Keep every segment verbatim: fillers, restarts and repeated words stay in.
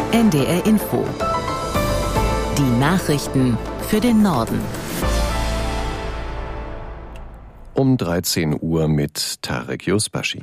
N D R Info. Die Nachrichten für den Norden. Um dreizehn Uhr mit Tarek Yusbashi.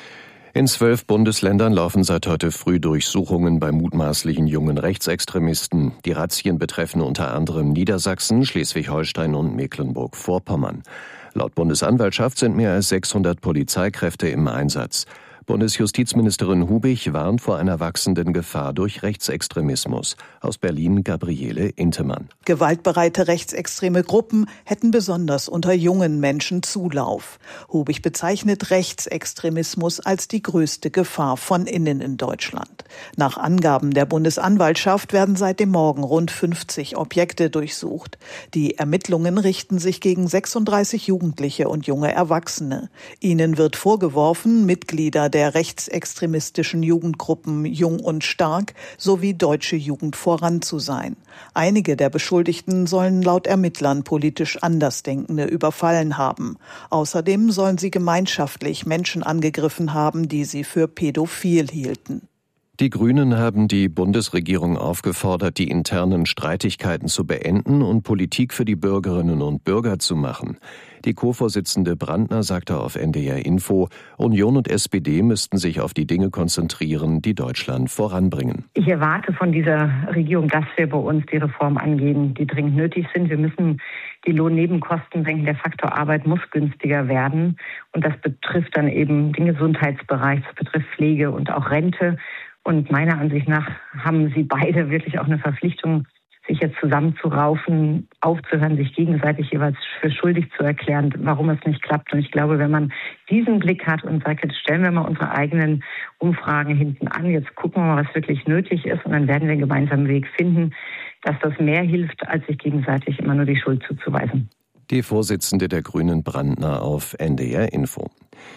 In zwölf Bundesländern laufen seit heute früh Durchsuchungen bei mutmaßlichen jungen Rechtsextremisten. Die Razzien betreffen unter anderem Niedersachsen, Schleswig-Holstein und Mecklenburg-Vorpommern. Laut Bundesanwaltschaft sind mehr als sechshundert Polizeikräfte im Einsatz. Bundesjustizministerin Hubig warnt vor einer wachsenden Gefahr durch Rechtsextremismus. Aus Berlin Gabriele Intemann. Gewaltbereite rechtsextreme Gruppen hätten besonders unter jungen Menschen Zulauf. Hubig bezeichnet Rechtsextremismus als die größte Gefahr von innen in Deutschland. Nach Angaben der Bundesanwaltschaft werden seit dem Morgen rund fünfzig Objekte durchsucht. Die Ermittlungen richten sich gegen sechsunddreißig Jugendliche und junge Erwachsene. Ihnen wird vorgeworfen, Mitglieder der rechtsextremistischen Jugendgruppen Jung und Stark sowie Deutsche Jugend voran zu sein. Einige der Beschuldigten sollen laut Ermittlern politisch Andersdenkende überfallen haben. Außerdem sollen sie gemeinschaftlich Menschen angegriffen haben, die sie für pädophil hielten. Die Grünen haben die Bundesregierung aufgefordert, die internen Streitigkeiten zu beenden und Politik für die Bürgerinnen und Bürger zu machen. Die Co-Vorsitzende Brandner sagte auf N D R Info, Union und S P D müssten sich auf die Dinge konzentrieren, die Deutschland voranbringen. Ich erwarte von dieser Regierung, dass wir bei uns die Reformen angehen, die dringend nötig sind. Wir müssen die Lohnnebenkosten senken. Der Faktor Arbeit muss günstiger werden. Und das betrifft dann eben den Gesundheitsbereich, das betrifft Pflege und auch Rente. Und meiner Ansicht nach haben sie beide wirklich auch eine Verpflichtung, sich jetzt zusammenzuraufen, aufzuhören, sich gegenseitig jeweils für schuldig zu erklären, warum es nicht klappt. Und ich glaube, wenn man diesen Blick hat und sagt, jetzt stellen wir mal unsere eigenen Umfragen hinten an, jetzt gucken wir mal, was wirklich nötig ist und dann werden wir einen gemeinsamen Weg finden, dass das mehr hilft, als sich gegenseitig immer nur die Schuld zuzuweisen. Die Vorsitzende der Grünen Brandner auf N D R Info.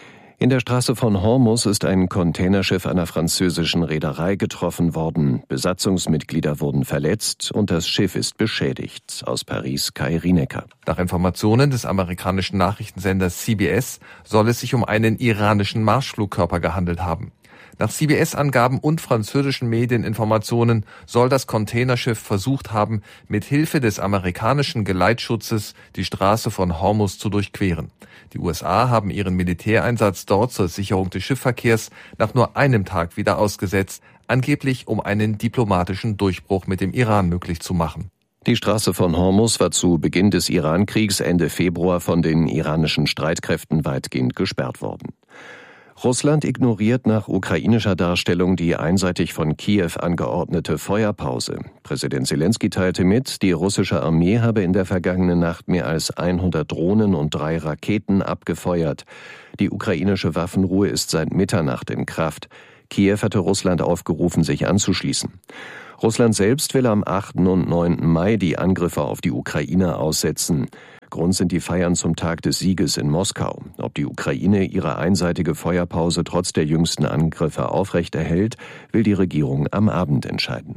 In der Straße von Hormuz ist ein Containerschiff einer französischen Reederei getroffen worden. Besatzungsmitglieder wurden verletzt und das Schiff ist beschädigt. Aus Paris Kai Rienecker. Nach Informationen des amerikanischen Nachrichtensenders C B S soll es sich um einen iranischen Marschflugkörper gehandelt haben. Nach C B S-Angaben und französischen Medieninformationen soll das Containerschiff versucht haben, mit Hilfe des amerikanischen Geleitschutzes die Straße von Hormuz zu durchqueren. Die U S A haben ihren Militäreinsatz dort zur Sicherung des Schiffsverkehrs nach nur einem Tag wieder ausgesetzt, angeblich um einen diplomatischen Durchbruch mit dem Iran möglich zu machen. Die Straße von Hormuz war zu Beginn des Irankriegs Ende Februar von den iranischen Streitkräften weitgehend gesperrt worden. Russland ignoriert nach ukrainischer Darstellung die einseitig von Kiew angeordnete Feuerpause. Präsident Selenskyj teilte mit, die russische Armee habe in der vergangenen Nacht mehr als hundert Drohnen und drei Raketen abgefeuert. Die ukrainische Waffenruhe ist seit Mitternacht in Kraft. Kiew hatte Russland aufgerufen, sich anzuschließen. Russland selbst will am achten und neunten Mai die Angriffe auf die Ukraine aussetzen. Grund sind die Feiern zum Tag des Sieges in Moskau. Ob die Ukraine ihre einseitige Feuerpause trotz der jüngsten Angriffe aufrechterhält, will die Regierung am Abend entscheiden.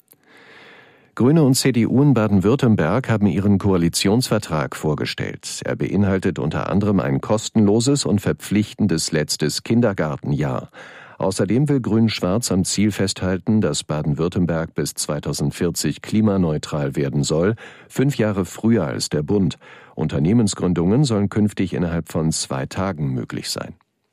Grüne und C D U in Baden-Württemberg haben ihren Koalitionsvertrag vorgestellt. Er beinhaltet unter anderem ein kostenloses und verpflichtendes letztes Kindergartenjahr. Außerdem will Grün-Schwarz am Ziel festhalten, dass Baden-Württemberg bis zweitausendvierzig klimaneutral werden soll, fünf Jahre früher als der Bund. Unternehmensgründungen sollen künftig innerhalb von zwei Tagen möglich sein.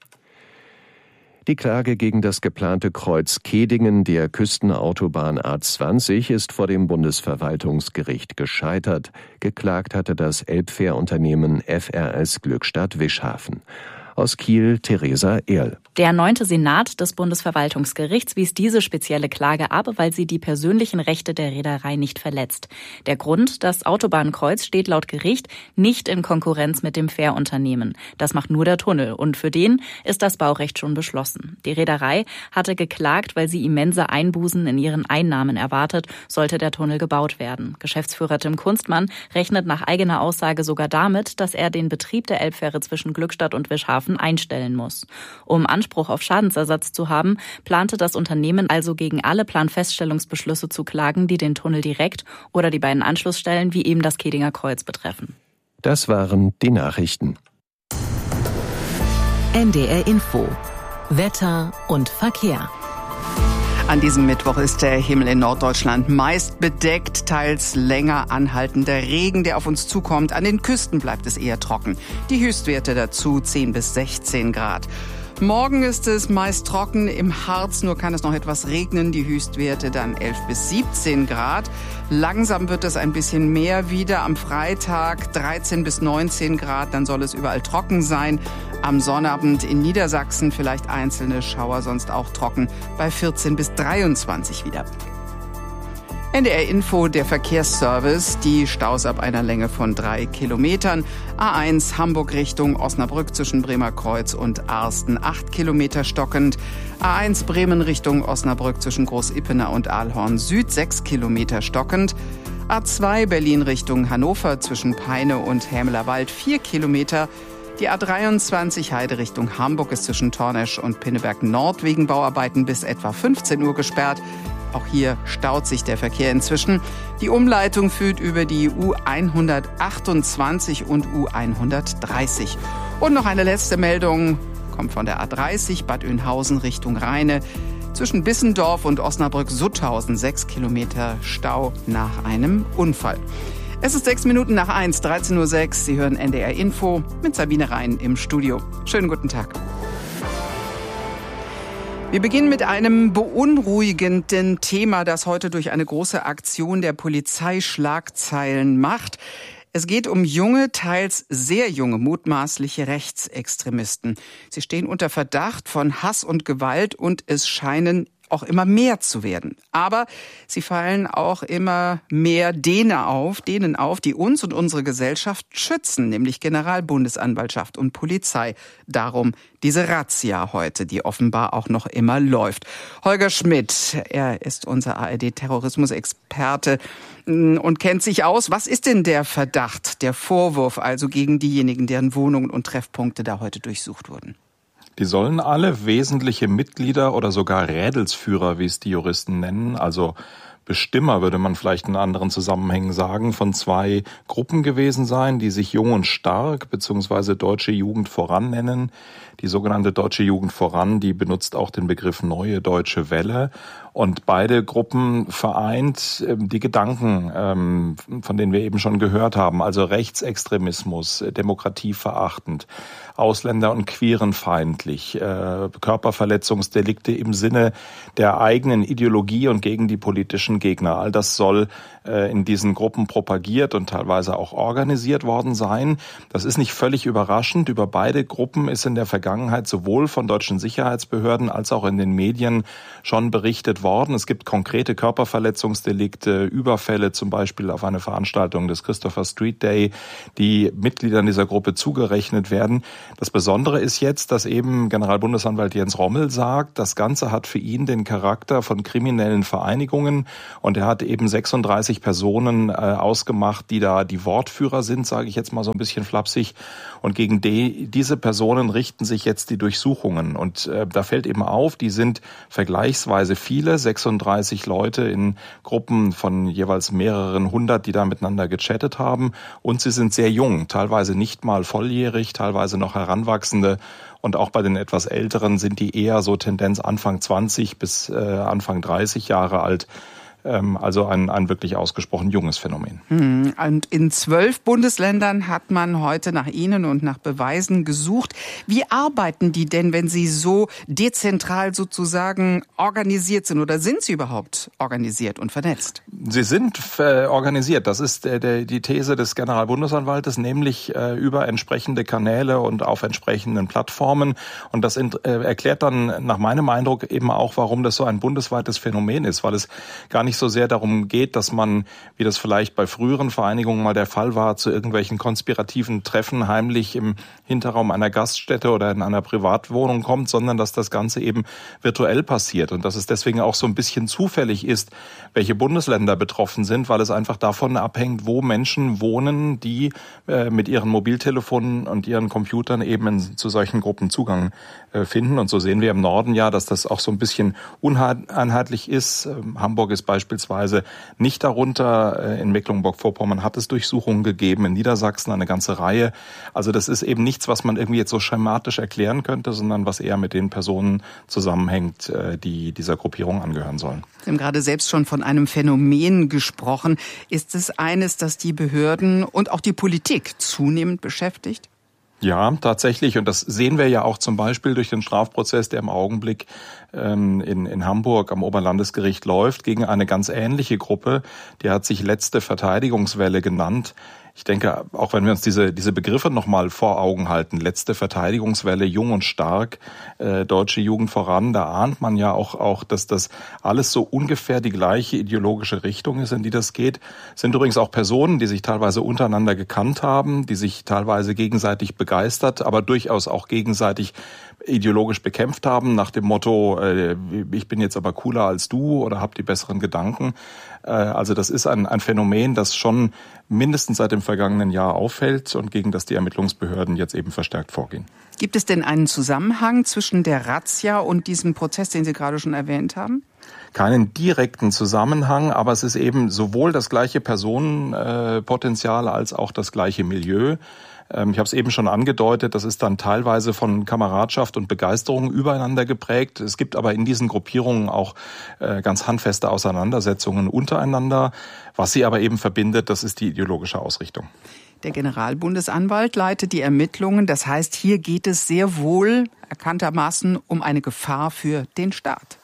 Die Klage gegen das geplante Kreuz Kehdingen der Küstenautobahn A zwanzig ist vor dem Bundesverwaltungsgericht gescheitert. Geklagt hatte das Elbfährunternehmen F R S Glückstadt Wischhafen. Aus Kiel Theresa Ehrl. Der neunte Senat des Bundesverwaltungsgerichts wies diese spezielle Klage ab, weil sie die persönlichen Rechte der Reederei nicht verletzt. Der Grund, das Autobahnkreuz steht laut Gericht nicht in Konkurrenz mit dem Fährunternehmen. Das macht nur der Tunnel und für den ist das Baurecht schon beschlossen. Die Reederei hatte geklagt, weil sie immense Einbußen in ihren Einnahmen erwartet, sollte der Tunnel gebaut werden. Geschäftsführer Tim Kunstmann rechnet nach eigener Aussage sogar damit, dass er den Betrieb der Elbfähre zwischen Glückstadt und Wischhafen einstellen muss. Um Anspruch auf Schadensersatz zu haben, plante das Unternehmen also gegen alle Planfeststellungsbeschlüsse zu klagen, die den Tunnel direkt oder die beiden Anschlussstellen wie eben das Kehdinger Kreuz betreffen. Das waren die Nachrichten. N D R Info. Wetter und Verkehr. An diesem Mittwoch ist der Himmel in Norddeutschland meist bedeckt, teils länger anhaltender Regen, der auf uns zukommt. An den Küsten bleibt es eher trocken. Die Höchstwerte dazu zehn bis sechzehn Grad. Morgen ist es meist trocken, im Harz nur kann es noch etwas regnen, die Höchstwerte dann elf bis siebzehn Grad. Langsam wird es ein bisschen mehr wieder, am Freitag dreizehn bis neunzehn Grad, dann soll es überall trocken sein. Am Sonnabend in Niedersachsen vielleicht einzelne Schauer, sonst auch trocken, bei vierzehn bis dreiundzwanzig wieder. N D R Info, der Verkehrsservice, die Staus ab einer Länge von drei Kilometern. A eins Hamburg Richtung Osnabrück zwischen Bremerkreuz und Arsten, acht Kilometer stockend. A eins Bremen Richtung Osnabrück zwischen Groß-Ippener und Aalhorn Süd, sechs Kilometer stockend. A zwei Berlin Richtung Hannover zwischen Peine und Hämelerwald, vier Kilometer. Die A dreiundzwanzig Heide Richtung Hamburg ist zwischen Tornesch und Pinneberg Nord wegen Bauarbeiten bis etwa fünfzehn Uhr gesperrt. Auch hier staut sich der Verkehr inzwischen. Die Umleitung führt über die U hundertachtundzwanzig und U hundertdreißig. Und noch eine letzte Meldung kommt von der A dreißig Bad Oeynhausen Richtung Rheine. Zwischen Bissendorf und Osnabrück-Sutthausen sechs Kilometer Stau nach einem Unfall. Es ist sechs Minuten nach eins, dreizehn Uhr sechs. Sie hören N D R Info mit Sabine Rhein im Studio. Schönen guten Tag. Wir beginnen mit einem beunruhigenden Thema, das heute durch eine große Aktion der Polizei Schlagzeilen macht. Es geht um junge, teils sehr junge, mutmaßliche Rechtsextremisten. Sie stehen unter Verdacht von Hass und Gewalt und es scheinen auch immer mehr zu werden. Aber sie fallen auch immer mehr denen auf, denen auf, die uns und unsere Gesellschaft schützen, nämlich Generalbundesanwaltschaft und Polizei. Darum diese Razzia heute, die offenbar auch noch immer läuft. Holger Schmidt, er ist unser A R D-Terrorismusexperte und kennt sich aus. Was ist denn der Verdacht, der Vorwurf also gegen diejenigen, deren Wohnungen und Treffpunkte da heute durchsucht wurden? Die sollen alle wesentliche Mitglieder oder sogar Rädelsführer, wie es die Juristen nennen, also Bestimmer, würde man vielleicht in anderen Zusammenhängen sagen, von zwei Gruppen gewesen sein, die sich Jung und Stark bzw. Deutsche Jugend voran nennen. Die sogenannte Deutsche Jugend voran, die benutzt auch den Begriff Neue Deutsche Welle. Und beide Gruppen vereint die Gedanken, von denen wir eben schon gehört haben, also Rechtsextremismus, demokratieverachtend, Ausländer- und Queerenfeindlich, Körperverletzungsdelikte im Sinne der eigenen Ideologie und gegen die politischen Gegner. All das soll in diesen Gruppen propagiert und teilweise auch organisiert worden sein. Das ist nicht völlig überraschend. Über beide Gruppen ist in der Vergangenheit sowohl von deutschen Sicherheitsbehörden als auch in den Medien schon berichtet worden. Es gibt konkrete Körperverletzungsdelikte, Überfälle zum Beispiel auf eine Veranstaltung des Christopher Street Day, die Mitgliedern dieser Gruppe zugerechnet werden. Das Besondere ist jetzt, dass eben Generalbundesanwalt Jens Rommel sagt, das Ganze hat für ihn den Charakter von kriminellen Vereinigungen und er hat eben sechsunddreißig Personen äh, ausgemacht, die da die Wortführer sind, sage ich jetzt mal so ein bisschen flapsig. Und gegen die, diese Personen richten sich jetzt die Durchsuchungen. Und äh, da fällt eben auf, die sind vergleichsweise viele, sechsunddreißig Leute in Gruppen von jeweils mehreren hundert, die da miteinander gechattet haben. Und sie sind sehr jung, teilweise nicht mal volljährig, teilweise noch Heranwachsende. Und auch bei den etwas Älteren sind die eher so Tendenz Anfang zwanzig bis äh, Anfang dreißig Jahre alt. Also ein, ein wirklich ausgesprochen junges Phänomen. Und in zwölf Bundesländern hat man heute nach Ihnen und nach Beweisen gesucht. Wie arbeiten die denn, wenn sie so dezentral sozusagen organisiert sind? Oder sind sie überhaupt organisiert und vernetzt? Sie sind äh, organisiert. Das ist äh, der, die These des Generalbundesanwaltes, nämlich äh, über entsprechende Kanäle und auf entsprechenden Plattformen. Und das äh, erklärt dann nach meinem Eindruck eben auch, warum das so ein bundesweites Phänomen ist, weil es gar nicht so sehr darum geht, dass man, wie das vielleicht bei früheren Vereinigungen mal der Fall war, zu irgendwelchen konspirativen Treffen heimlich im Hinterraum einer Gaststätte oder in einer Privatwohnung kommt, sondern dass das Ganze eben virtuell passiert und dass es deswegen auch so ein bisschen zufällig ist, welche Bundesländer betroffen sind, weil es einfach davon abhängt, wo Menschen wohnen, die äh, mit ihren Mobiltelefonen und ihren Computern eben in, zu solchen Gruppen Zugang äh, finden. Und so sehen wir im Norden ja, dass das auch so ein bisschen uneinheitlich ist. Ähm, Hamburg ist beispielsweise beispielsweise nicht darunter. In Mecklenburg-Vorpommern hat es Durchsuchungen gegeben, in Niedersachsen eine ganze Reihe. Also das ist eben nichts, was man irgendwie jetzt so schematisch erklären könnte, sondern was eher mit den Personen zusammenhängt, die dieser Gruppierung angehören sollen. Sie haben gerade selbst schon von einem Phänomen gesprochen. Ist es eines, das die Behörden und auch die Politik zunehmend beschäftigt? Ja, tatsächlich. Und das sehen wir ja auch zum Beispiel durch den Strafprozess, der im Augenblick ähm, in, in Hamburg am Oberlandesgericht läuft, gegen eine ganz ähnliche Gruppe. Die hat sich letzte Verteidigungswelle genannt. Ich denke, auch wenn wir uns diese diese Begriffe nochmal vor Augen halten, letzte Verteidigungswelle, jung und stark, äh, deutsche Jugend voran, da ahnt man ja auch, auch, dass das alles so ungefähr die gleiche ideologische Richtung ist, in die das geht. Es sind übrigens auch Personen, die sich teilweise untereinander gekannt haben, die sich teilweise gegenseitig begeistert, aber durchaus auch gegenseitig ideologisch bekämpft haben, nach dem Motto, äh, ich bin jetzt aber cooler als du oder hab die besseren Gedanken. Äh, also das ist ein, ein Phänomen, das schon mindestens seit dem vergangenen Jahr auffällt und gegen das die Ermittlungsbehörden jetzt eben verstärkt vorgehen. Gibt es denn einen Zusammenhang zwischen der Razzia und diesem Prozess, den Sie gerade schon erwähnt haben? Keinen direkten Zusammenhang, aber es ist eben sowohl das gleiche Personenpotenzial als auch das gleiche Milieu. Ich habe es eben schon angedeutet, das ist dann teilweise von Kameradschaft und Begeisterung übereinander geprägt. Es gibt aber in diesen Gruppierungen auch ganz handfeste Auseinandersetzungen untereinander. Was sie aber eben verbindet, das ist die ideologische Ausrichtung. Der Generalbundesanwalt leitet die Ermittlungen. Das heißt, hier geht es sehr wohl erkanntermaßen um eine Gefahr für den Staat.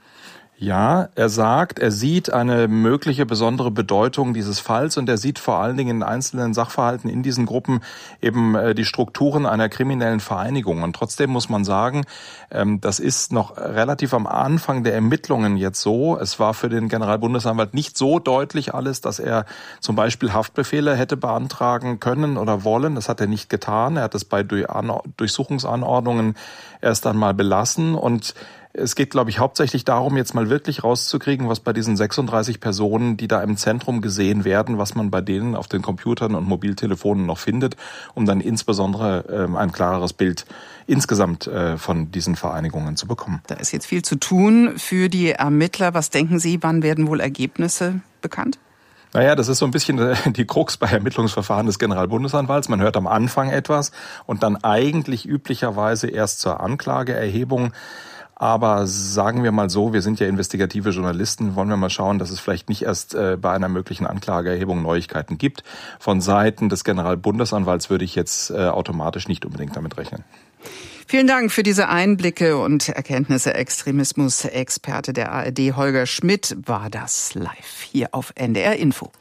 Ja, er sagt, er sieht eine mögliche besondere Bedeutung dieses Falls und er sieht vor allen Dingen in einzelnen Sachverhalten in diesen Gruppen eben die Strukturen einer kriminellen Vereinigung. Und trotzdem muss man sagen, das ist noch relativ am Anfang der Ermittlungen jetzt so. Es war für den Generalbundesanwalt nicht so deutlich alles, dass er zum Beispiel Haftbefehle hätte beantragen können oder wollen. Das hat er nicht getan. Er hat es bei Durchsuchungsanordnungen erst einmal belassen und es geht, glaube ich, hauptsächlich darum, jetzt mal wirklich rauszukriegen, was bei diesen sechsunddreißig Personen, die da im Zentrum gesehen werden, was man bei denen auf den Computern und Mobiltelefonen noch findet, um dann insbesondere ähm, ein klareres Bild insgesamt äh, von diesen Vereinigungen zu bekommen. Da ist jetzt viel zu tun für die Ermittler. Was denken Sie, wann werden wohl Ergebnisse bekannt? Naja, das ist so ein bisschen die Krux bei Ermittlungsverfahren des Generalbundesanwalts. Man hört am Anfang etwas und dann eigentlich üblicherweise erst zur Anklageerhebung. Aber sagen wir mal so, wir sind ja investigative Journalisten, wollen wir mal schauen, dass es vielleicht nicht erst äh, bei einer möglichen Anklageerhebung Neuigkeiten gibt. Von Seiten des Generalbundesanwalts würde ich jetzt äh, automatisch nicht unbedingt damit rechnen. Vielen Dank für diese Einblicke und Erkenntnisse. Extremismus-Experte der A R D Holger Schmidt war das live hier auf N D R Info.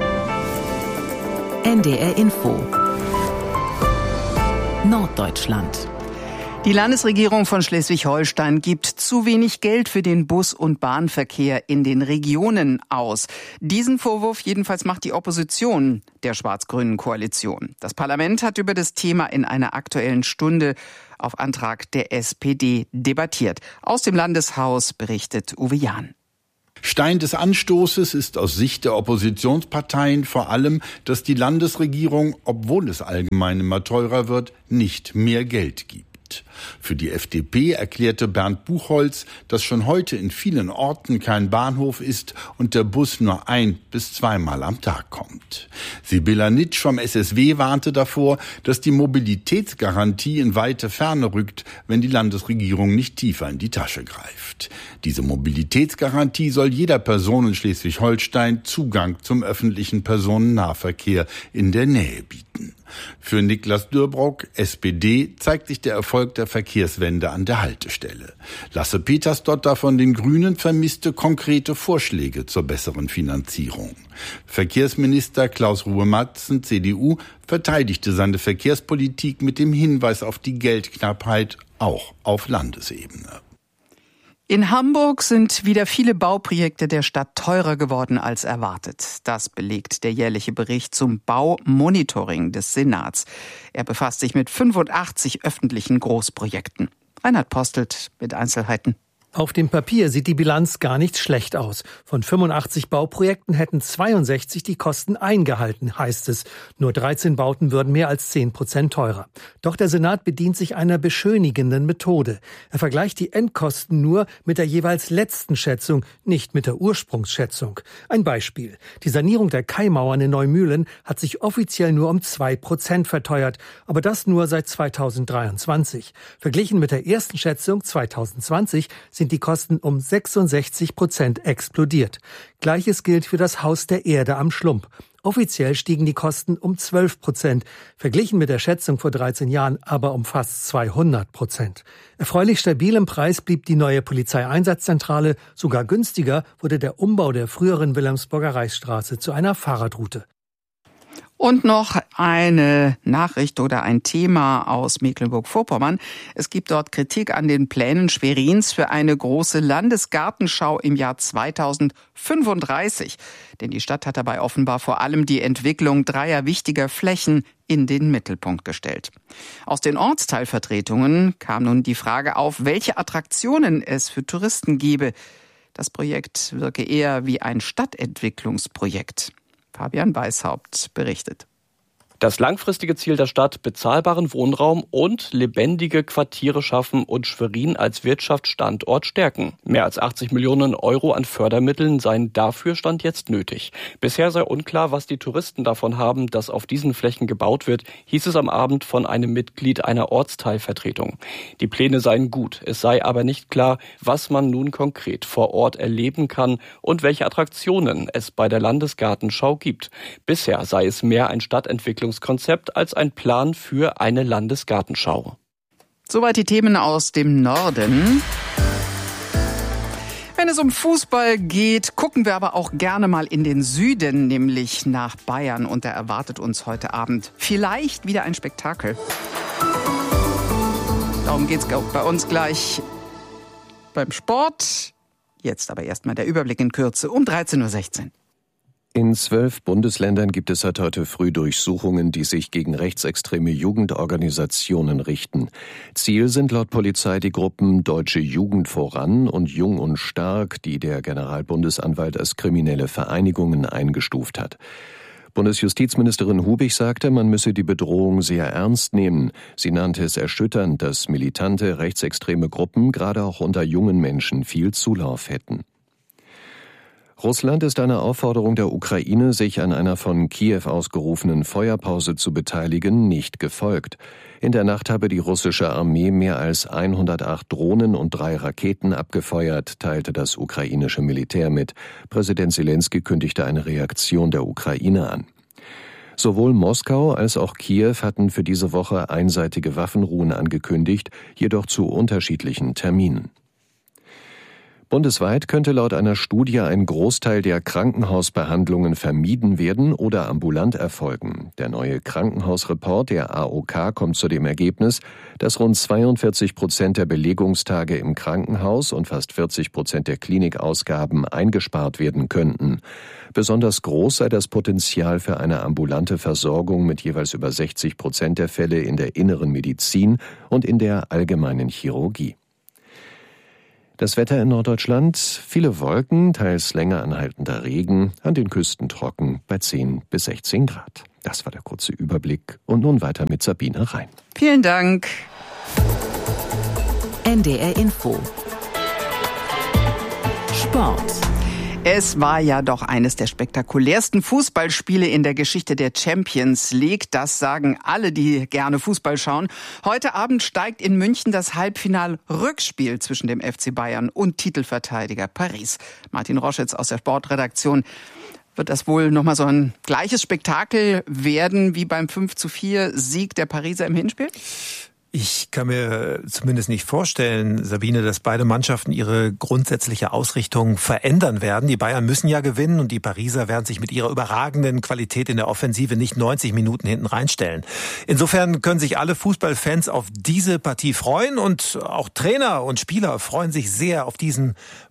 N D R Info Norddeutschland. Die Landesregierung von Schleswig-Holstein gibt zu wenig Geld für den Bus- und Bahnverkehr in den Regionen aus. Diesen Vorwurf jedenfalls macht die Opposition der schwarz-grünen Koalition. Das Parlament hat über das Thema in einer Aktuellen Stunde auf Antrag der S P D debattiert. Aus dem Landeshaus berichtet Uwe Jahn. Stein des Anstoßes ist aus Sicht der Oppositionsparteien vor allem, dass die Landesregierung, obwohl es allgemein immer teurer wird, nicht mehr Geld gibt. Für die F D P erklärte Bernd Buchholz, dass schon heute in vielen Orten kein Bahnhof ist und der Bus nur ein- bis zweimal am Tag kommt. Sibylla Nitsch vom S S W warnte davor, dass die Mobilitätsgarantie in weite Ferne rückt, wenn die Landesregierung nicht tiefer in die Tasche greift. Diese Mobilitätsgarantie soll jeder Person in Schleswig-Holstein Zugang zum öffentlichen Personennahverkehr in der Nähe bieten. Für Niklas Dürbrock, S P D, zeigt sich der Erfolg der Verkehrswende an der Haltestelle. Lasse Petersdotter von den Grünen vermisste konkrete Vorschläge zur besseren Finanzierung. Verkehrsminister Klaus Ruhe-Matzen, C D U, verteidigte seine Verkehrspolitik mit dem Hinweis auf die Geldknappheit auch auf Landesebene. In Hamburg sind wieder viele Bauprojekte der Stadt teurer geworden als erwartet. Das belegt der jährliche Bericht zum Baumonitoring des Senats. Er befasst sich mit fünfundachtzig öffentlichen Großprojekten. Reinhard Postelt mit Einzelheiten. Auf dem Papier sieht die Bilanz gar nicht schlecht aus. Von fünfundachtzig Bauprojekten hätten zweiundsechzig die Kosten eingehalten, heißt es. Nur dreizehn Bauten würden mehr als zehn Prozent teurer. Doch der Senat bedient sich einer beschönigenden Methode. Er vergleicht die Endkosten nur mit der jeweils letzten Schätzung, nicht mit der Ursprungsschätzung. Ein Beispiel. Die Sanierung der Kaimauern in Neumühlen hat sich offiziell nur um zwei Prozent verteuert, aber das nur seit zweitausenddreiundzwanzig. Verglichen mit der ersten Schätzung zweitausendzwanzig sind die Kosten um sechsundsechzig Prozent explodiert. Gleiches gilt für das Haus der Erde am Schlump. Offiziell stiegen die Kosten um zwölf Prozent, verglichen mit der Schätzung vor dreizehn Jahren aber um fast zweihundert Prozent. Erfreulich stabil im Preis blieb die neue Polizeieinsatzzentrale, sogar günstiger wurde der Umbau der früheren Wilhelmsburger Reichsstraße zu einer Fahrradroute. Und noch eine Nachricht oder ein Thema aus Mecklenburg-Vorpommern. Es gibt dort Kritik an den Plänen Schwerins für eine große Landesgartenschau im Jahr zweitausendfünfunddreißig. Denn die Stadt hat dabei offenbar vor allem die Entwicklung dreier wichtiger Flächen in den Mittelpunkt gestellt. Aus den Ortsteilvertretungen kam nun die Frage auf, welche Attraktionen es für Touristen gebe. Das Projekt wirke eher wie ein Stadtentwicklungsprojekt. Fabian Weishaupt berichtet. Das langfristige Ziel der Stadt, bezahlbaren Wohnraum und lebendige Quartiere schaffen und Schwerin als Wirtschaftsstandort stärken. Mehr als achtzig Millionen Euro an Fördermitteln seien dafür Stand jetzt nötig. Bisher sei unklar, was die Touristen davon haben, dass auf diesen Flächen gebaut wird, hieß es am Abend von einem Mitglied einer Ortsteilvertretung. Die Pläne seien gut, es sei aber nicht klar, was man nun konkret vor Ort erleben kann und welche Attraktionen es bei der Landesgartenschau gibt. Bisher sei es mehr ein Stadtentwicklungskonzept als ein Plan für eine Landesgartenschau. Soweit die Themen aus dem Norden. Wenn es um Fußball geht, gucken wir aber auch gerne mal in den Süden, nämlich nach Bayern. Und da erwartet uns heute Abend vielleicht wieder ein Spektakel. Darum geht es bei uns gleich beim Sport. Jetzt aber erstmal der Überblick in Kürze um dreizehn Uhr sechzehn. In zwölf Bundesländern gibt es seit heute früh Durchsuchungen, die sich gegen rechtsextreme Jugendorganisationen richten. Ziel sind laut Polizei die Gruppen Deutsche Jugend voran und Jung und Stark, die der Generalbundesanwalt als kriminelle Vereinigungen eingestuft hat. Bundesjustizministerin Hubig sagte, man müsse die Bedrohung sehr ernst nehmen. Sie nannte es erschütternd, dass militante rechtsextreme Gruppen gerade auch unter jungen Menschen viel Zulauf hätten. Russland ist einer Aufforderung der Ukraine, sich an einer von Kiew ausgerufenen Feuerpause zu beteiligen, nicht gefolgt. In der Nacht habe die russische Armee mehr als hundertacht Drohnen und drei Raketen abgefeuert, teilte das ukrainische Militär mit. Präsident Selenskyj kündigte eine Reaktion der Ukraine an. Sowohl Moskau als auch Kiew hatten für diese Woche einseitige Waffenruhen angekündigt, jedoch zu unterschiedlichen Terminen. Bundesweit könnte laut einer Studie ein Großteil der Krankenhausbehandlungen vermieden werden oder ambulant erfolgen. Der neue Krankenhausreport der A O K kommt zu dem Ergebnis, dass rund zweiundvierzig Prozent der Belegungstage im Krankenhaus und fast vierzig Prozent der Klinikausgaben eingespart werden könnten. Besonders groß sei das Potenzial für eine ambulante Versorgung mit jeweils über sechzig Prozent der Fälle in der inneren Medizin und in der allgemeinen Chirurgie. Das Wetter in Norddeutschland, viele Wolken, teils länger anhaltender Regen, an den Küsten trocken bei zehn bis sechzehn Grad. Das war der kurze Überblick und nun weiter mit Sabine Rhein. Vielen Dank. N D R Info. Sport. Es war ja doch eines der spektakulärsten Fußballspiele in der Geschichte der Champions League. Das sagen alle, die gerne Fußball schauen. Heute Abend steigt in München das Halbfinal-Rückspiel zwischen dem F C Bayern und Titelverteidiger Paris. Martin Roschitz aus der Sportredaktion. Wird das wohl nochmal so ein gleiches Spektakel werden wie beim fünf zu vier Sieg der Pariser im Hinspiel? Ich kann mir zumindest nicht vorstellen, Sabine, dass beide Mannschaften ihre grundsätzliche Ausrichtung verändern werden. Die Bayern müssen ja gewinnen und die Pariser werden sich mit ihrer überragenden Qualität in der Offensive nicht neunzig Minuten hinten reinstellen. Insofern können sich alle Fußballfans auf diese Partie freuen und auch Trainer und Spieler freuen sich sehr auf diesen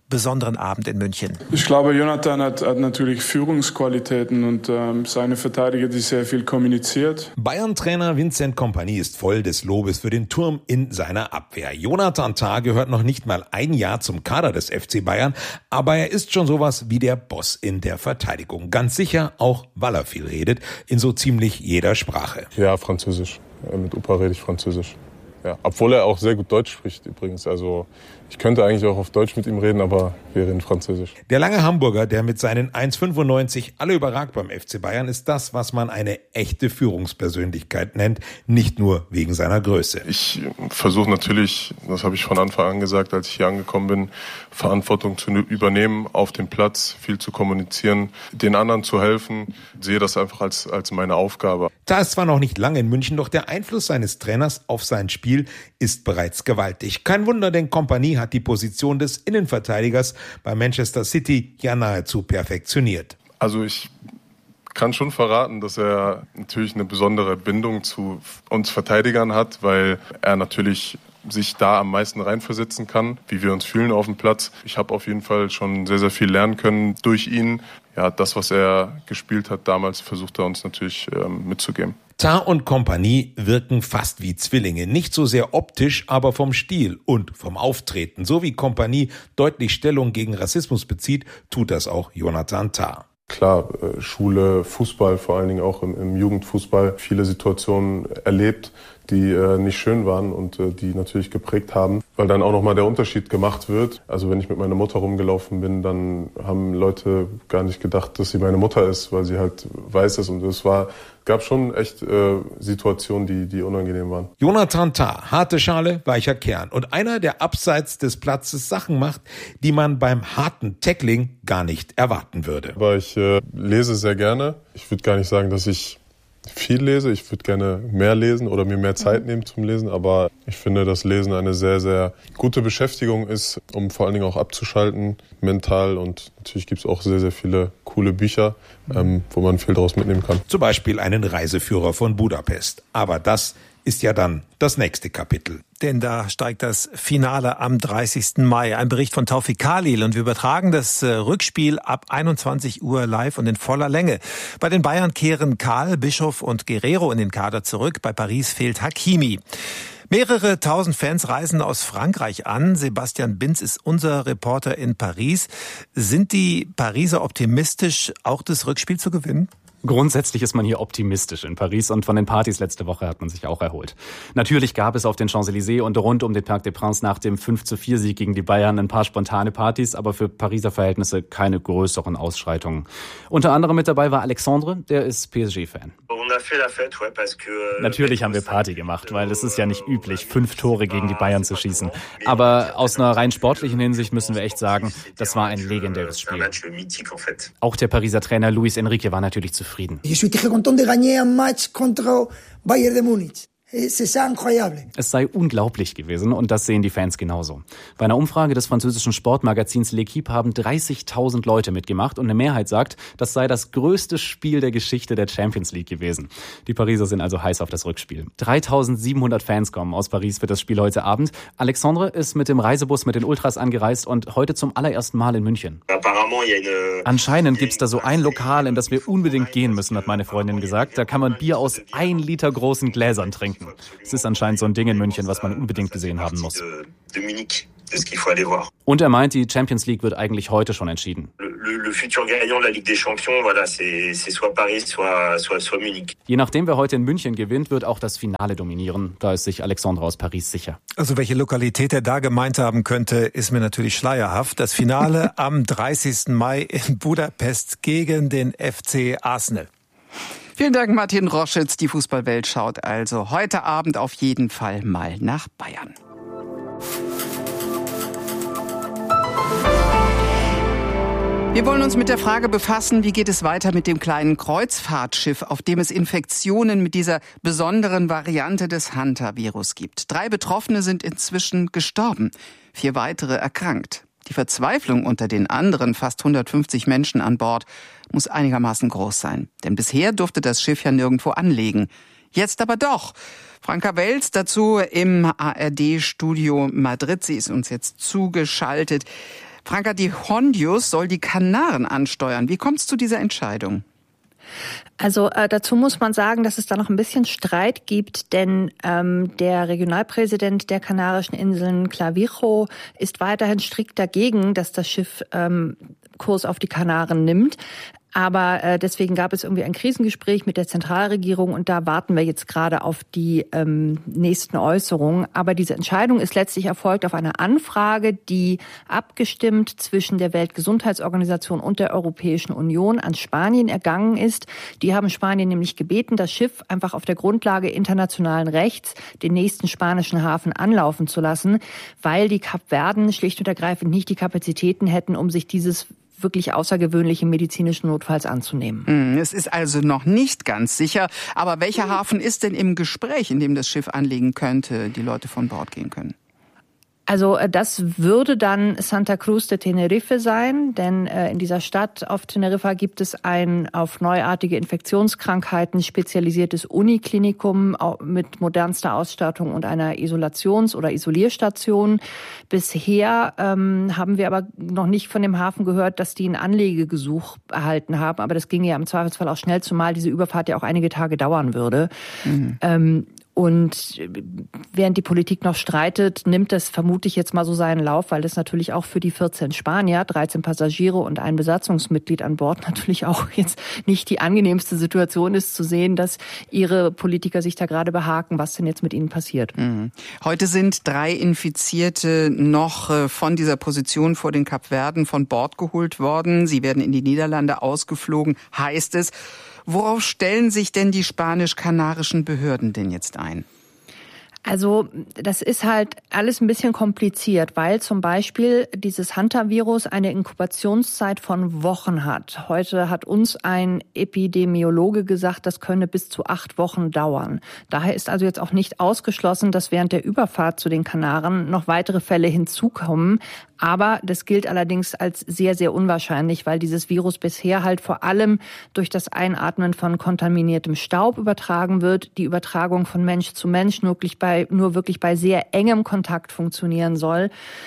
besonderen Abend in München? Ich glaube, Jonathan hat, hat natürlich Führungsqualitäten und ähm, seine Verteidiger, die sehr viel kommuniziert. Bayern-Trainer Vincent Kompany ist voll des Lobes für den Turm in seiner Abwehr. Jonathan Tah gehört noch nicht mal ein Jahr zum Kader des F C Bayern, aber er ist schon sowas wie der Boss in der Verteidigung. Ganz sicher auch, weil er viel redet, in so ziemlich jeder Sprache. Ja, Französisch. Mit Opa rede ich Französisch. Ja, obwohl er auch sehr gut Deutsch spricht übrigens. Also ich könnte eigentlich auch auf Deutsch mit ihm reden, aber wir reden Französisch. Der lange Hamburger, der mit seinen eins Komma fünfundneunzig alle überragt beim F C Bayern, ist das, was man eine echte Führungspersönlichkeit nennt, nicht nur wegen seiner Größe. Ich versuche natürlich, das habe ich von Anfang an gesagt, als ich hier angekommen bin, Verantwortung zu übernehmen auf dem Platz, viel zu kommunizieren, den anderen zu helfen. Ich sehe das einfach als, als meine Aufgabe. Da ist zwar noch nicht lange in München, doch der Einfluss seines Trainers auf sein Spiel ist bereits gewaltig. Kein Wunder, denn Kompany hat die Position des Innenverteidigers bei Manchester City ja nahezu perfektioniert. Also ich kann schon verraten, dass er natürlich eine besondere Bindung zu uns Verteidigern hat, weil er natürlich sich da am meisten reinversetzen kann, wie wir uns fühlen auf dem Platz. Ich habe auf jeden Fall schon sehr, sehr viel lernen können durch ihn. Ja, das, was er gespielt hat damals, versucht er uns natürlich ähm, mitzugeben. Tah und Kompany wirken fast wie Zwillinge, nicht so sehr optisch, aber vom Stil und vom Auftreten. So wie Kompany deutlich Stellung gegen Rassismus bezieht, tut das auch Jonathan Tah. Klar, Schule, Fußball, vor allen Dingen auch im, im Jugendfußball, viele Situationen erlebt, die äh, nicht schön waren und äh, die natürlich geprägt haben, weil dann auch nochmal der Unterschied gemacht wird. Also wenn ich mit meiner Mutter rumgelaufen bin, dann haben Leute gar nicht gedacht, dass sie meine Mutter ist, weil sie halt weiß ist. Und es war, gab schon echt äh, Situationen, die, die unangenehm waren. Jonathan Tah, harte Schale, weicher Kern und einer, der abseits des Platzes Sachen macht, die man beim harten Tackling gar nicht erwarten würde. Aber ich äh, lese sehr gerne. Ich würde gar nicht sagen, dass ich viel lese. Ich würde gerne mehr lesen oder mir mehr Zeit nehmen zum Lesen, aber ich finde, dass Lesen eine sehr, sehr gute Beschäftigung ist, um vor allen Dingen auch abzuschalten, mental, und natürlich gibt es auch sehr, sehr viele coole Bücher, ähm, wo man viel daraus mitnehmen kann. Zum Beispiel einen Reiseführer von Budapest. Aber das ist ja dann das nächste Kapitel. Denn da steigt das Finale am dreißigsten Mai. Ein Bericht von Taufik Khalil und wir übertragen das Rückspiel ab einundzwanzig Uhr live und in voller Länge. Bei den Bayern kehren Karl, Bischof und Guerrero in den Kader zurück. Bei Paris fehlt Hakimi. Mehrere tausend Fans reisen aus Frankreich an. Sebastian Binz ist unser Reporter in Paris. Sind die Pariser optimistisch, auch das Rückspiel zu gewinnen? Grundsätzlich ist man hier optimistisch in Paris und von den Partys letzte Woche hat man sich auch erholt. Natürlich gab es auf den Champs-Élysées und rund um den Parc des Princes nach dem fünf zu vier Sieg gegen die Bayern ein paar spontane Partys, aber für Pariser Verhältnisse keine größeren Ausschreitungen. Unter anderem mit dabei war Alexandre, der ist P S G-Fan. Natürlich haben wir Party gemacht, weil es ist ja nicht üblich, fünf Tore gegen die Bayern zu schießen. Aber aus einer rein sportlichen Hinsicht müssen wir echt sagen, das war ein legendäres Spiel. Auch der Pariser Trainer Luis Enrique war natürlich zufrieden. Ich suis très content de gagner un match contre Bayern de Munich. Es sei unglaublich gewesen und das sehen die Fans genauso. Bei einer Umfrage des französischen Sportmagazins L'Équipe haben dreißigtausend Leute mitgemacht und eine Mehrheit sagt, das sei das größte Spiel der Geschichte der Champions League gewesen. Die Pariser sind also heiß auf das Rückspiel. dreitausendsiebenhundert Fans kommen aus Paris für das Spiel heute Abend. Alexandre ist mit dem Reisebus mit den Ultras angereist und heute zum allerersten Mal in München. Anscheinend gibt's da so ein Lokal, in das wir unbedingt gehen müssen, hat meine Freundin gesagt. Da kann man Bier aus ein Liter großen Gläsern trinken. Es ist anscheinend so ein Ding in München, was man unbedingt gesehen haben muss. Und er meint, die Champions League wird eigentlich heute schon entschieden. Je nachdem, wer heute in München gewinnt, wird auch das Finale dominieren. Da ist sich Alexandre aus Paris sicher. Also welche Lokalität er da gemeint haben könnte, ist mir natürlich schleierhaft. Das Finale am dreißigsten Mai in Budapest gegen den F C Arsenal. Vielen Dank, Martin Roschitz. Die Fußballwelt schaut also heute Abend auf jeden Fall mal nach Bayern. Wir wollen uns mit der Frage befassen, wie geht es weiter mit dem kleinen Kreuzfahrtschiff, auf dem es Infektionen mit dieser besonderen Variante des Hantavirus gibt. Drei Betroffene sind inzwischen gestorben, vier weitere erkrankt. Die Verzweiflung unter den anderen fast hundertfünfzig Menschen an Bord muss einigermaßen groß sein. Denn bisher durfte das Schiff ja nirgendwo anlegen. Jetzt aber doch. Franka Welz dazu im A R D-Studio Madrid. Sie ist uns jetzt zugeschaltet. Franka, die Hondius soll die Kanaren ansteuern. Wie kommt es zu dieser Entscheidung? Also äh, dazu muss man sagen, dass es da noch ein bisschen Streit gibt, denn ähm, der Regionalpräsident der Kanarischen Inseln, Clavijo, ist weiterhin strikt dagegen, dass das Schiff ähm, Kurs auf die Kanaren nimmt. Aber äh, deswegen gab es irgendwie ein Krisengespräch mit der Zentralregierung und da warten wir jetzt gerade auf die ähm, nächsten Äußerungen. Aber diese Entscheidung ist letztlich erfolgt auf eine Anfrage, die abgestimmt zwischen der Weltgesundheitsorganisation und der Europäischen Union an Spanien ergangen ist. Die haben Spanien nämlich gebeten, das Schiff einfach auf der Grundlage internationalen Rechts den nächsten spanischen Hafen anlaufen zu lassen, weil die Kapverden schlicht und ergreifend nicht die Kapazitäten hätten, um sich dieses wirklich außergewöhnliche medizinischen Notfalls anzunehmen. Es ist also noch nicht ganz sicher. Aber welcher Hafen ist denn im Gespräch, in dem das Schiff anlegen könnte, die Leute von Bord gehen können? Also das würde dann Santa Cruz de Tenerife sein, denn äh, in dieser Stadt auf Teneriffa gibt es ein auf neuartige Infektionskrankheiten spezialisiertes Uniklinikum mit modernster Ausstattung und einer Isolations- oder Isolierstation. Bisher ähm, haben wir aber noch nicht von dem Hafen gehört, dass die ein Anlegegesuch erhalten haben, aber das ginge ja im Zweifelsfall auch schnell, zumal diese Überfahrt ja auch einige Tage dauern würde. Mhm. Ähm, Und während die Politik noch streitet, nimmt das vermutlich jetzt mal so seinen Lauf, weil das natürlich auch für die vierzehn Spanier, dreizehn Passagiere und ein Besatzungsmitglied an Bord natürlich auch jetzt nicht die angenehmste Situation ist, zu sehen, dass ihre Politiker sich da gerade behaken, was denn jetzt mit ihnen passiert. Mhm. Heute sind drei Infizierte noch von dieser Position vor den Kapverden von Bord geholt worden. Sie werden in die Niederlande ausgeflogen, heißt es. Worauf stellen sich denn die spanisch-kanarischen Behörden denn jetzt ein? Also das ist halt alles ein bisschen kompliziert, weil zum Beispiel dieses Hantavirus eine Inkubationszeit von Wochen hat. Heute hat uns ein Epidemiologe gesagt, das könne bis zu acht Wochen dauern. Daher ist also jetzt auch nicht ausgeschlossen, dass während der Überfahrt zu den Kanaren noch weitere Fälle hinzukommen. Aber das gilt allerdings als sehr, sehr unwahrscheinlich, weil dieses Virus bisher halt vor allem durch das Einatmen von kontaminiertem Staub übertragen wird. Die Übertragung von Mensch zu Mensch wirklich bei, nur wirklich bei sehr engem Kontakt funktionieren soll.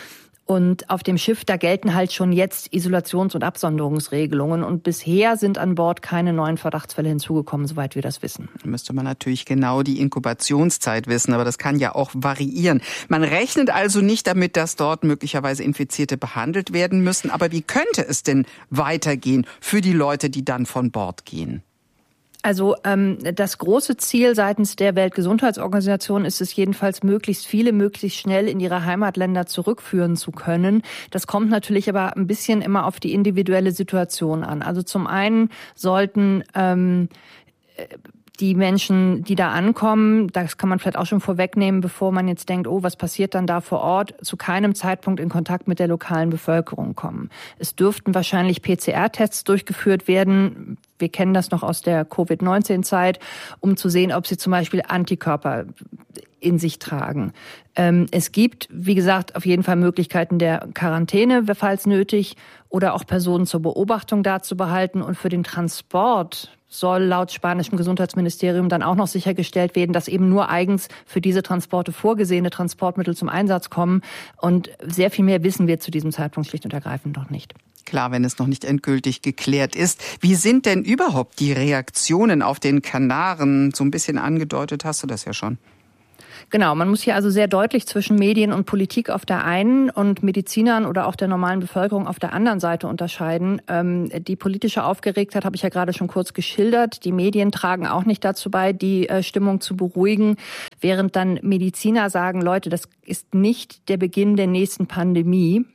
Und auf dem Schiff, da gelten halt schon jetzt Isolations- und Absonderungsregelungen. Und bisher sind an Bord keine neuen Verdachtsfälle hinzugekommen, soweit wir das wissen. Da müsste man natürlich genau die Inkubationszeit wissen, aber das kann ja auch variieren. Man rechnet also nicht damit, dass dort möglicherweise Infizierte behandelt werden müssen. Aber wie könnte es denn weitergehen für die Leute, die dann von Bord gehen? Also ähm, das große Ziel seitens der Weltgesundheitsorganisation ist es jedenfalls, möglichst viele möglichst schnell in ihre Heimatländer zurückführen zu können. Das kommt natürlich aber ein bisschen immer auf die individuelle Situation an. Also zum einen sollten ähm, die Menschen, die da ankommen, das kann man vielleicht auch schon vorwegnehmen, bevor man jetzt denkt, oh, was passiert dann da vor Ort, zu keinem Zeitpunkt in Kontakt mit der lokalen Bevölkerung kommen. Es dürften wahrscheinlich P C R-Tests durchgeführt werden. Wir kennen das noch aus der Covid neunzehn Zeit, um zu sehen, ob sie zum Beispiel Antikörper in sich tragen. Ähm, es gibt, wie gesagt, auf jeden Fall Möglichkeiten der Quarantäne, falls nötig, oder auch Personen zur Beobachtung da zu behalten. Und für den Transport soll laut spanischem Gesundheitsministerium dann auch noch sichergestellt werden, dass eben nur eigens für diese Transporte vorgesehene Transportmittel zum Einsatz kommen. Und sehr viel mehr wissen wir zu diesem Zeitpunkt schlicht und ergreifend noch nicht. Klar, wenn es noch nicht endgültig geklärt ist. Wie sind denn überhaupt die Reaktionen auf den Kanaren? So ein bisschen angedeutet hast du das ja schon. Genau, man muss hier also sehr deutlich zwischen Medien und Politik auf der einen und Medizinern oder auch der normalen Bevölkerung auf der anderen Seite unterscheiden. Ähm, die politische Aufgeregtheit habe ich ja gerade schon kurz geschildert. Die Medien tragen auch nicht dazu bei, die äh, Stimmung zu beruhigen, während dann Mediziner sagen, Leute, das ist nicht der Beginn der nächsten Pandemie.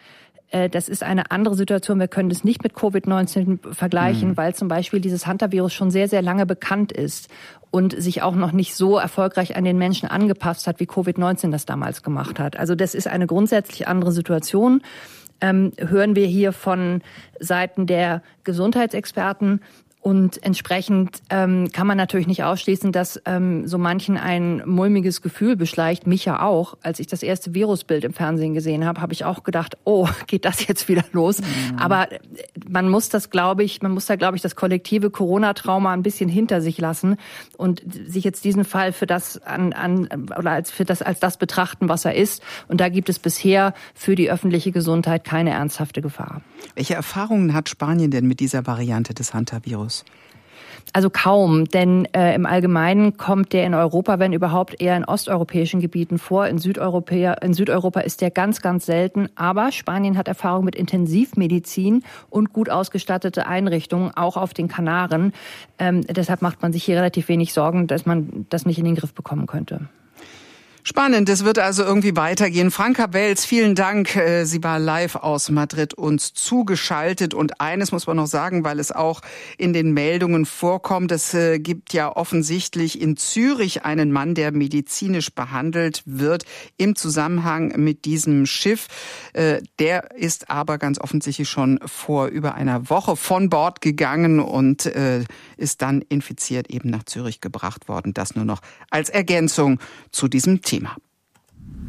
Das ist eine andere Situation. Wir können das nicht mit Covid neunzehn vergleichen, mhm. weil zum Beispiel dieses Hantavirus schon sehr, sehr lange bekannt ist und sich auch noch nicht so erfolgreich an den Menschen angepasst hat, wie Covid neunzehn das damals gemacht hat. Also das ist eine grundsätzlich andere Situation. Ähm, hören wir hier von Seiten der Gesundheitsexperten. Und entsprechend ähm, kann man natürlich nicht ausschließen, dass ähm, so manchen ein mulmiges Gefühl beschleicht, mich ja auch. Als ich das erste Virusbild im Fernsehen gesehen habe, habe ich auch gedacht, oh, geht das jetzt wieder los? Mhm. Aber man muss das, glaube ich, man muss da, glaube ich, das kollektive Corona-Trauma ein bisschen hinter sich lassen und sich jetzt diesen Fall für das an, an oder als für das als das betrachten, was er ist. Und da gibt es bisher für die öffentliche Gesundheit keine ernsthafte Gefahr. Welche Erfahrungen hat Spanien denn mit dieser Variante des Hantavirus? Also kaum, denn äh, im Allgemeinen kommt der in Europa, wenn überhaupt, eher in osteuropäischen Gebieten vor. In Südeuropa, in Südeuropa ist der ganz, ganz selten. Aber Spanien hat Erfahrung mit Intensivmedizin und gut ausgestattete Einrichtungen, auch auf den Kanaren. Ähm, deshalb macht man sich hier relativ wenig Sorgen, dass man das nicht in den Griff bekommen könnte. Spannend, es wird also irgendwie weitergehen. Franka Welz, vielen Dank. Sie war live aus Madrid uns zugeschaltet. Und eines muss man noch sagen, weil es auch in den Meldungen vorkommt. Es gibt ja offensichtlich in Zürich einen Mann, der medizinisch behandelt wird im Zusammenhang mit diesem Schiff. Der ist aber ganz offensichtlich schon vor über einer Woche von Bord gegangen und ist dann infiziert eben nach Zürich gebracht worden. Das nur noch als Ergänzung zu diesem Thema.